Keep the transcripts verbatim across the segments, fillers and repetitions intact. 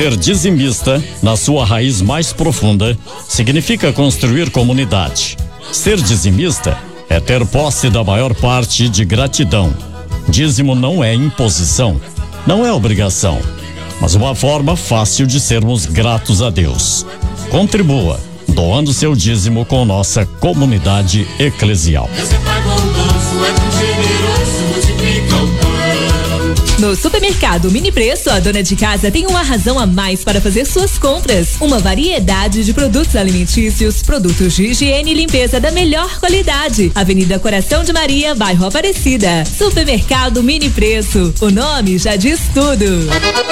Ser dizimista, na sua raiz mais profunda, significa construir comunidade. Ser dizimista é ter posse da maior parte de gratidão. Dízimo não é imposição, não é obrigação, mas uma forma fácil de sermos gratos a Deus. Contribua, doando seu dízimo com nossa comunidade eclesial. No Supermercado Mini Preço, a dona de casa tem uma razão a mais para fazer suas compras. Uma variedade de produtos alimentícios, produtos de higiene e limpeza da melhor qualidade. Avenida Coração de Maria, bairro Aparecida. Supermercado Mini Preço. O nome já diz tudo.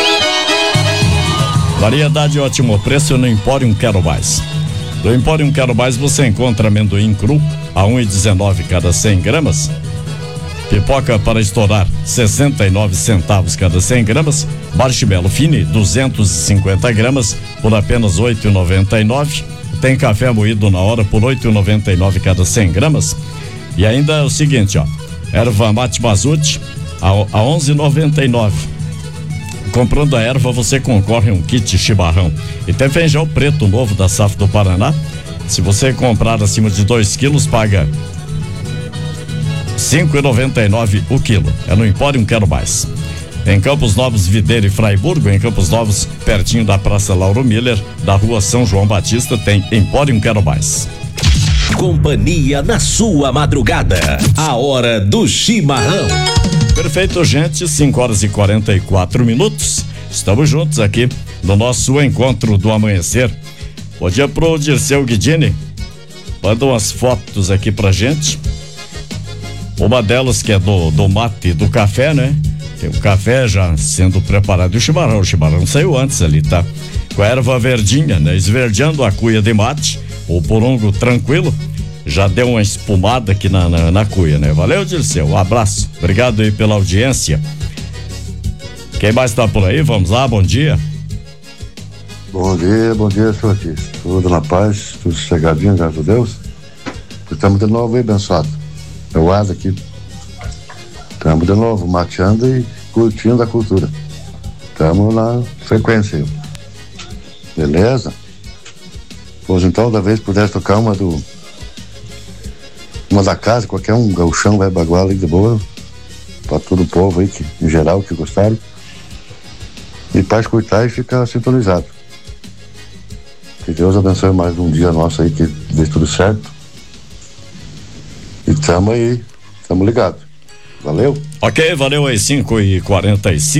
Variedade e ótimo preço no Empório Quero Mais. Do Empório Quero Mais você encontra amendoim cru a um e dezenove cada cem gramas. Pipoca para estourar, sessenta e nove centavos cada cem gramas. Marshmallow Fine, duzentos e cinquenta gramas, por apenas oito e noventa e nove. Tem café moído na hora por oito e noventa e nove cada cem gramas. E ainda é o seguinte, ó, erva mate Mazute a, a onze e noventa e nove. Comprando a erva você concorre a um kit chimarrão. E tem feijão preto novo da Safra do Paraná. Se você comprar acima de dois quilos, paga cinco e noventa e nove o quilo. É no Empório Quero Mais. Em Campos Novos, Videira e Fraiburgo, em Campos Novos, pertinho da Praça Lauro Miller, da Rua São João Batista, tem Empório Quero Mais. Companhia na sua madrugada. A hora do chimarrão. Perfeito, gente. cinco horas e quarenta e quatro minutos. Estamos juntos aqui no nosso encontro do amanhecer. Bom dia pro Dirceu Guidini. Manda umas fotos aqui pra gente. Uma delas que é do, do mate, do café, né? Tem o café já sendo preparado e o chimarrão. O chimarrão saiu antes ali, tá? Com a erva verdinha, né? Esverdeando a cuia de mate. O porongo tranquilo. Já deu uma espumada aqui na, na, na cuia, né? Valeu, Dirceu. Um abraço. Obrigado aí pela audiência. Quem mais tá por aí? Vamos lá, bom dia. Bom dia, bom dia, senhor Ortiz. Tudo na paz, tudo sossegadinho, graças a Deus. Estamos de novo aí, abençoado. Eu ado aqui. Estamos de novo mateando e curtindo a cultura. Estamos na frequência aí. Beleza? Pois então, da vez pudesse tocar uma do. Uma da casa, qualquer um gauchão vai baguar ali de boa. Para todo o povo aí, que, em geral, que gostaram. E para escutar e ficar sintonizado. Que Deus abençoe mais um dia nosso aí, que dê tudo certo. E tamo aí, tamo ligado. Valeu? Ok, valeu aí, cinco e quarenta e cinco.